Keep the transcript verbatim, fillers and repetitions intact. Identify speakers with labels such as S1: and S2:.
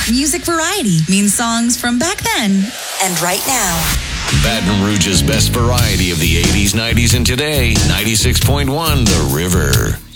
S1: Music variety means songs from back then and right now.
S2: Baton Rouge's best variety of the eighties, nineties, and today. ninety-six point one The River.